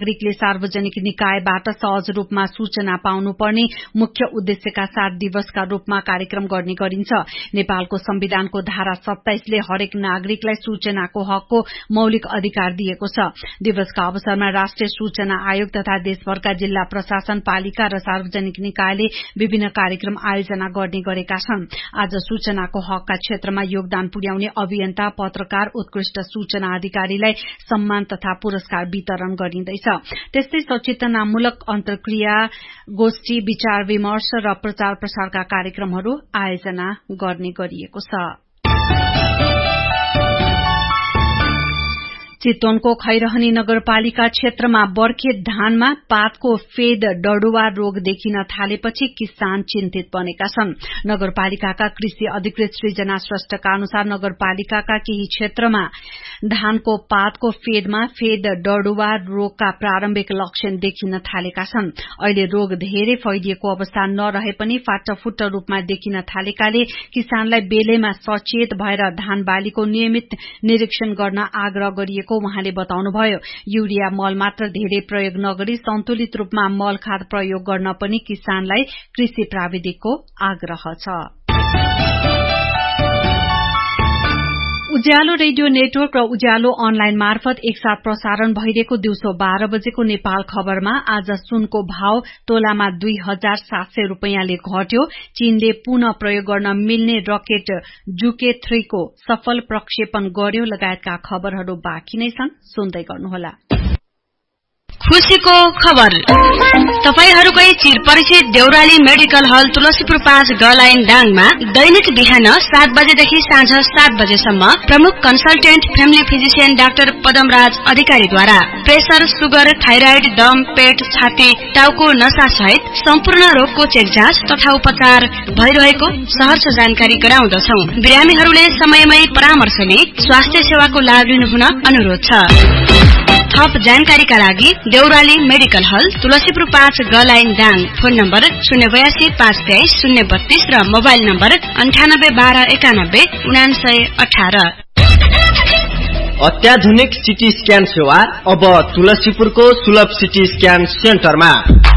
नागरिकले सार्वजनिक निकायबाट सहज रूपमा सूचना पाउनुपर्ने मुख्य उद्देश्यका साथ दिवसका रूपमा कार्यक्रम गर्ने गरिन्छ। नेपालको संविधानको धारा 27 ले हरेक नागरिकलाई सूचनाको हकको मौलिक अधिकार दिएको छ। दिवसका अवसरमा राष्ट्रिय सूचना आयोग तथा देशभरका जिल्ला प्रशासन, पालिका र सार्वजनिक निकायले विभिन्न कार्यक्रम आयोजना गर्ने गरेका छन्। आज सूचनाको हकका क्षेत्रमा योगदान पुर्याउने अभियन्ता, पत्रकार, उत्कृष्ट सूचना अधिकारीलाई सम्मान तथा पुरस्कार वितरण गरिँदैछ। त्यस्तै सचेतनामूलक अन्तर्क्रिया, गोष्ठी, विचार विमर्श र प्रचार प्रसारका कार्यक्रमहरू आयोजना गर्ने गरिएको छ। चितवनको खैरहनी नगरपालिका क्षेत्रमा बर्खे धानमा पातको फेद डडुवा रोग देखिन थालेपछि किसान चिन्तित बनेका छन्। नगरपालिकाका कृषि अधिकृत सृजना श्रेष्ठका अनुसार नगरपालिकाका केही क्षेत्रमा धानको पातको फेदमा फेद डडुवा रोगका प्रारम्भिक लक्षण देखिन थालेका छन्। अहिले रोग धेरै फैलिएको अवस्था नरहे पनि फाटाफुट्टा रूपमा देखिन थालेकाले किसानलाई बेलैमा सचेत भएर धान बालीको नियमित निरीक्षण गर्न आग्रह गरिएको उहाँले बताउनुभयो। युरिया मल मात्र धेरै प्रयोग नगरी सन्तुलित रूपमा मल खाद प्रयोग गर्न पनि किसानलाई कृषि प्राविधिकको आग्रह छ। उज्यालो रेडियो नेटवर्क र उज्यालो अनलाइन मार्फत एकसाथ प्रसारण भइरहेको दिउँसो 12 बजेको नेपाल खबरमा आज सुनको भाव तोलामा 2700 रूपैयाँले घट्यो। चीनले पुनः प्रयोग गर्न मिल्ने रकेट जुके 3 को सफल प्रक्षेपण गर्यो लगायतका खबरहरू बाँकी नै छन्, सुन्दै गर्नुहोला। खुशीको खबर तपाईहरुकै चिरपरिचित देउराली मेडिकल हल तुलसीपुर 5 गलाइन डाङमा दैनिक बिहान 7 बजेदेखि साँझ 7 बजेसम्म प्रमुख consultant family physician doctor Padamraj अधिकारीद्वारा प्रेसर, सुगर, थाइराइड, दम, पेट, छाती, टाउको नसा सहित सम्पूर्ण रोगको चेक जाँच तथा उपचार भइरहेको सहर्ष जानकारी गराउँदछौ। बिरामीहरूले समयमै परामर्श लिई स्वास्थ्य सेवाको लाभ लिनुहुन अनुरोध छ। थप जानकारीका लागि देउराली मेडिकल हल तुलसीपुर 5 गलाइन डाङ, फोन नम्बर 082 523 032 र मोबाइल नम्बर 98 12 91 99 18। अत्याधुनिक सिटी स्क्यान सेवा अब तुलसीपुरको सुलभ सिटी स्क्यान सेन्टरमा।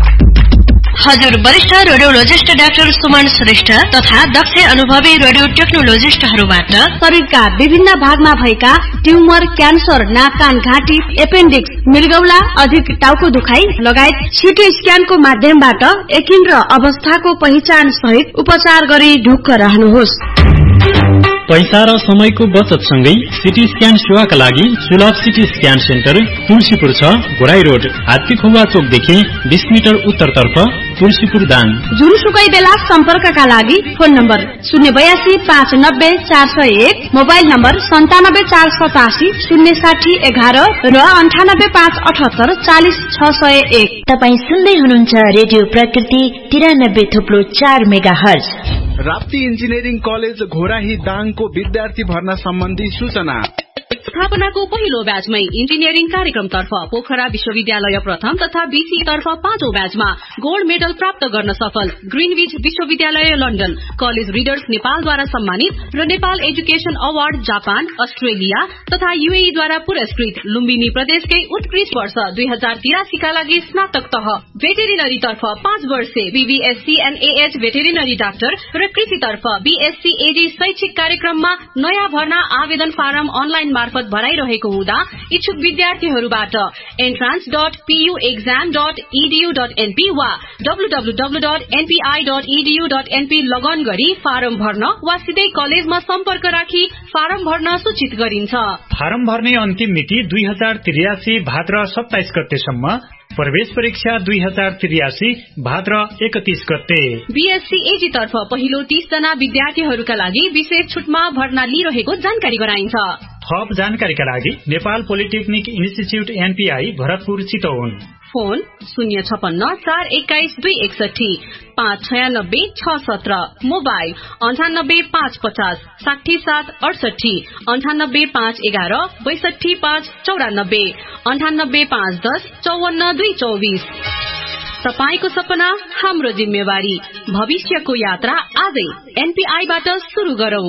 हजुर वरिष्ठ रेडियोलोजिस्ट डाक्टर सुमन श्रेष्ठ तथा दक्ष अनुभवी रेडियो टेक्नोलोजिस्टहरूबाट शरीरका विभिन्न भागमा भएका ट्युमर, क्यान्सर, नाक, कान, घाँटी, एपेन्डिक्स, मृगौला, अधिक टाउको दुखाइ लगायत सिटी स्क्यानको माध्यमबाट एकिन र अवस्थाको पहिचान सहित उपचार गरी ढुक्क रहनुहोस्। पैसा र समयको बचत सँगै सिटी स्क्यान सेवाका लागि सुलभ CT scan centre Tulsipur 6 Ghorahi road, हात्तीखुवा चोकदेखि 20 metre उत्तरतर्फ तुलसीपुर दाङ। जुनसुकै बेला सम्पर्कका लागि फोन नम्बर 082 590 401, मोबाइल नम्बर 97 487 060 11 र 98 578 40 601। तपाई सुन्दै हुनुहुन्छ रेडियो प्रकृति 93.4 megahertz. Rapti engineering college Ghorahi दाङको विद्यार्थी भर्ना सम्बन्धी सूचना। स्थापनाको पहिलो ब्याचमै इन्जिनियरिङ कार्यक्रमतर्फ पोखरा विश्वविद्यालय प्रथम तथा बीसी तर्फ 5औं ब्याचमा गोल्ड मेडल प्राप्त गर्न सफल ग्रीनविच विश्वविद्यालय लन्डन, कलेज रिडर्स नेपालद्वारा सम्मानित र Nepal education award Japan, Australia तथा यूएई द्वारा पुरस्कृत लुम्बिनी प्रदेशकै उत्कृष्ट वर्ष 2083 का लागि स्नातक तह भेटेरिनरी तर्फ 5 वर्षे बीबीएससी एनएएच भेटेरिनरी डाक्टर र कृषि तर्फ बीएससी एजी शैक्षिक कार्यक्रममा नयाँ भर्ना आवेदन फारम अनलाइन मार्फत भराइरहेको हुँदा इच्छुक विद्यार्थीहरूबाट entrance.puexam.edu.np वा www.npi.edu.np लगन गरी फारम भर्न वा सिधै कलेजमा सम्पर्क राखी फारम भर्न सूचित गरिन्छ। फारम भर्ने अन्तिम मिति 2083 भाद्र 27 गतेसम्म, प्रवेश परीक्षा 2083 भाद्र 31 गते। बीएससी एजी तर्फ पहिलो 30 जना विद्यार्थीहरूका लागि विशेष छुटमा भर्ना लिइरहेको जानकारी गराइन्छ। थप जानकारीका लागि Nepal polytechnic institute NPI Bharatpur Chitwan, phone 056 421 261 596 617, mobile 98 550 67 68, 98 511 62 594, 98 510 54 224। तपाईको सपना हाम्रो जिम्मेवारी, भविष्यको यात्रा आजै एनपीआई बाट सुरु गरौं।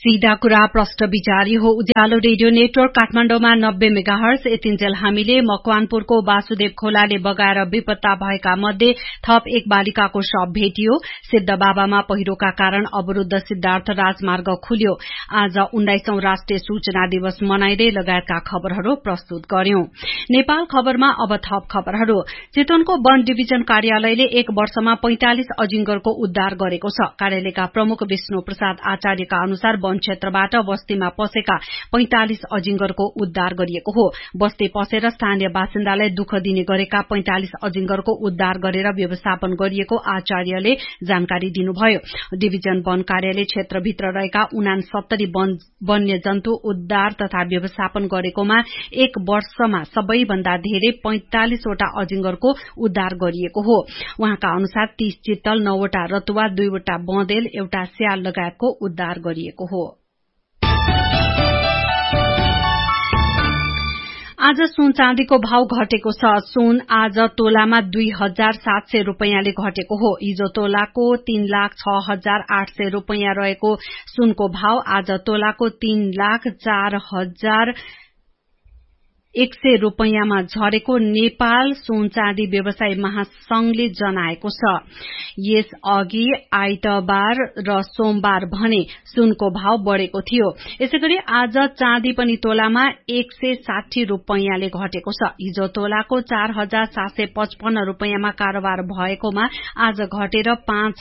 सीधा कुरा प्रश्न विचारी हो। उज्यालो रेडियो नेटवर्क काठमाडौँमा 90 मेगाहर्ज, यतिन्जेल हामीले मकवानपुरको वासुदेव खोलाले बगाएर बेपत्ता भएका मध्ये थप एक बालिकाको शव भेटियो। सिद्धबाबामा पहिरोका कारण अवरूद्ध सिद्धार्थ राजमार्ग खुल्यो। आज 19औं राष्ट्रिय सूचना दिवस मनाइँदै लगायतका खबरहरू प्रस्तुत गर्यौं। नेपाल खबरमा अब थप खबरहरू। चितवनको वन डिभिजन कार्यालयले एक वर्षमा 45 अजिंगरको उद्धार गरेको छ। कार्यालयका प्रमुख विष्णु प्रसाद आचार्यका अनुसार वन क्षेत्रबाट बस्तीमा पसेका 45 अजिंगरको उद्धार गरिएको हो। बस्ती पसेर स्थानीय बासिन्दालाई दुःख दिने गरेका 45 अजिंगरको उद्धार गरेर व्यवस्थापन गरिएको आचार्यले जानकारी दिनुभयो। डिभिजन वन कार्यालय क्षेत्रभित्र रहेका 69 वन्यजन्तु उद्धार तथा व्यवस्थापन गरेकोमा एक वर्षमा सबैभन्दा धेरै 45 वटा अजिंगरको उद्धार गरिएको हो। उहाँका अनुसार 30 चित्तल, 9 वटा रतुवा, 2 वटा बँदेल, एउटा स्याल लगायतको उद्धार गरिएको हो। आज सुन चाँदीको भाव घटेको छ। सुन आज तोलामा 2700 रुपैयाँले घटेको हो। हिजो तोलाको 3,06,800 रुपैयाँ रहेको सुनको भाव आज तोलाको 3,04,100 रुपैयाँमा झरेको नेपाल सुन चाँदी व्यवसायी महासंघले जनाएको छ। यस अघि आइतबार र सोमबार भने सुनको भाव बढ़ेको थियो। यसैगरी आज चाँदी पनि तोलामा 160 रुपैयाँले घटेको छ। हिजो तोलाको 4,755 रुपैयाँमा कारोबार भएकोमा आज घटेर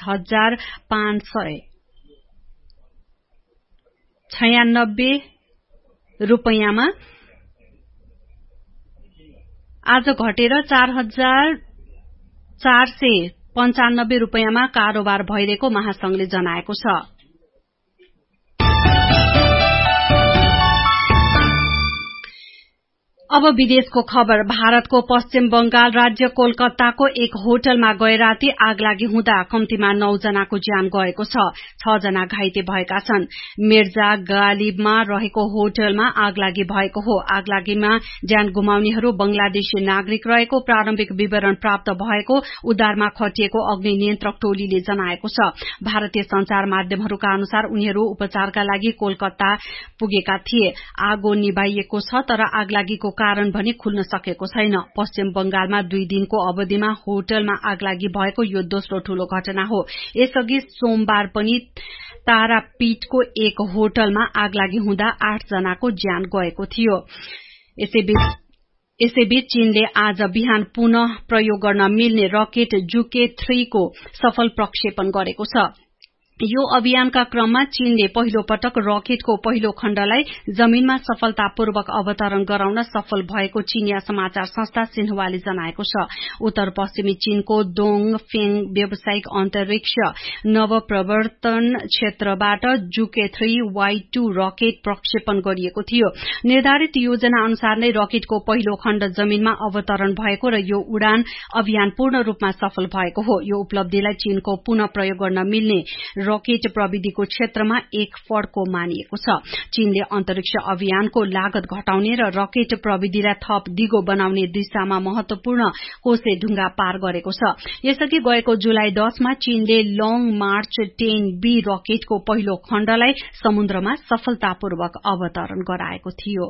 5,596 रुपैयाँमा आज घटेर 4,495 रुपैयाँमा कारोबार भइरहेको महासंघले जनाएको छ। अब विदेशको खबर। भारतको पश्चिम बंगाल राज्य कोलकाताको एक होटलमा गए राती आगलागी हुँदा कम्तीमा 9 जनाको ज्यान गएको छ। 6 जना घाइते भएका छन्। मिर्जा गालिबमा रहेको होटलमा आगलागी भएको हो। आगलागीमा ज्यान गुमाउनेहरू बंगलादेशी नागरिक रहेको प्रारम्भिक विवरण प्राप्त भएको उद्धारमा खटिएको अग्नि नियन्त्रक टोलीले जनाएको छ। भारतीय संचार माध्यमहरूका अनुसार उनीहरू उपचारका लागि कोलकाता पुगेका थिए। आगो निभाइएको छ तर आगलागीको कारण भने खुल्न सकेको छैन। पश्चिम बंगालमा 2 दिनको अवधिमा होटलमा आगलागी भएको यो दोस्रो ठूलो घटना हो। यसअघि सोमबार पनि तारापीठको एक होटलमा आगलागी हुँदा 8 जनाको ज्यान गएको थियो। यसैबीच चीनले आज बिहान पुनः प्रयोग गर्न मिल्ने रकेट जुके 3 को सफल प्रक्षेपण गरेको छ। यो अभियानका क्रममा चीनले पहिलो पटक रकेटको पहिलो खण्डलाई जमीनमा सफलतापूर्वक अवतरण गराउन सफल भएको चीनिया समाचार संस्था सिन्हुवाले जनाएको छ। उत्तर पश्चिमी चीनको दोङफेङ व्यावसायिक अन्तरिक्ष नवप्रवर्तन क्षेत्रबाट जुके 3Y2 रकेट प्रक्षेपण गरिएको थियो। निर्धारित योजना अनुसार नै रकेटको पहिलो खण्ड जमीनमा अवतरण भएको र यो उडान अभियान पूर्ण रूपमा सफल भएको हो। यो उपलब्धिलाई चीनको पुनः प्रयोग गर्न मिल्ने रकेट प्रविधिको क्षेत्रमा एक फड्को मानिएको छ। चीनले अन्तरिक्ष अभियानको लागत घटाउने र रकेट प्रविधिलाई थप दिगो बनाउने दिशामा महत्वपूर्ण कोसे ढुंगा पार गरेको छ। यसअघि गएको जुलाई 10 मा चीनले लङ मार्च 10B रकेटको पहिलो खण्डलाई समुद्रमा सफलतापूर्वक अवतरण गराएको थियो।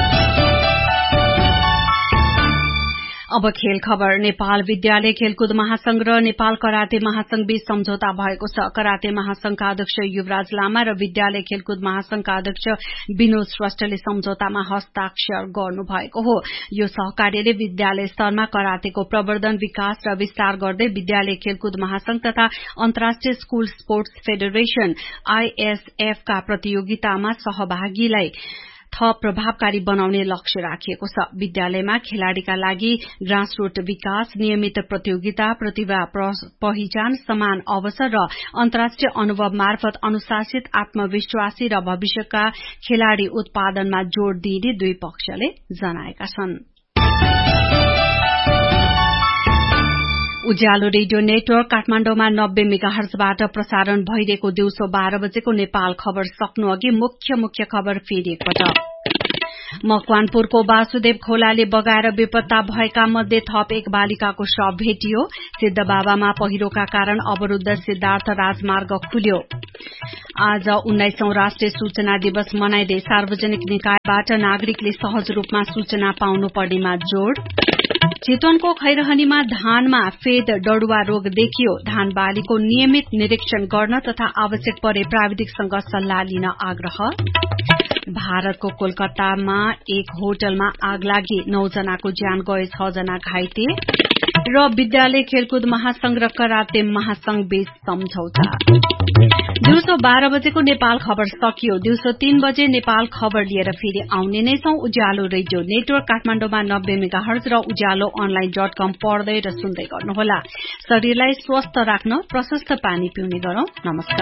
अब खेल खबर। नेपाल विद्यालय खेलकुद महासंघ र नेपाल कराते महासंघ बीच सम्झौता भएको छ। कराते महासंघका अध्यक्ष युवराज लामा र विद्यालय खेलकुद महासंघका अध्यक्ष विनोद श्रेष्ठले सम्झौतामा हस्ताक्षर गर्नुभएको हो। यो सहकार्यले विद्यालय स्तरमा करातेको प्रवर्धन, विकास र विस्तार गर्दै विद्यालय खेलकुद महासंघ तथा अन्तर्राष्ट्रिय स्कूल स्पोर्ट्स फेडरेशन ISF का प्रतियोगितामा सहभागीलाई थप प्रभावकारी बनाउने लक्ष्य राखिएको छ। विद्यालयमा खेलाड़ीका लागि ग्रासरूट विकास, नियमित प्रतियोगिता, प्रतिभा पहिचान, समान अवसर र अन्तर्राष्ट्रिय अनुभव मार्फत अनुशासित, आत्मविश्वासी र भविष्यका खेलाड़ी उत्पादनमा जोड़ दिने दुई पक्षले जनाएका छन्। उज्यालो रेडियो नेटवर्क काठमाडौँमा 90 मेगाहर्जबाट प्रसारण भइरहेको दिउँसो 12 बजेको नेपाल खबर सक्नु अघि मुख्य खबर फेरि एकपटक। मकवानपुरको वासुदेव खोलाले बगाएर बेपत्ता भएका मध्ये थप एक बालिकाको शव भेटियो। सिद्धबाबामा पहिरोका कारण अवरूद्ध सिद्धार्थ राजमार्ग खुल्यो। आज 19औं राष्ट्रिय सूचना दिवस मनाइदै सार्वजनिक निकायबाट नागरिकले सहज रूपमा सूचना पाउनुपर्नेमा जोड़। चितवनको खैरहनीमा धानमा फेद डडुवा रोग देखियो। धान बालीको नियमित निरीक्षण गर्न तथा आवश्यक परे प्राविधिकसँग सल्लाह लिन आग्रह। भारतको कोलकातामा एक होटलमा आग लागि 9 जनाको ज्यान गए, 6 जना घाइते। र विद्यालय खेलकुद महासंघ र कराते महासंघ बीच सम्झौता। दिउँसो 12 बजेको नेपाल खबर सकियो। दिउँसो 3 बजे नेपाल खबर लिएर फेरि आउने नै छौं। उज्यालो रेडियो नेटवर्क काठमाडौँमा 90 मेगाहर्ज र उज्यालो online.com पढ्दै र सुन्दै गर्नुहोला। शरीरलाई स्वस्थ राख्न प्रशस्त पानी पिउने गरौं। नमस्कार।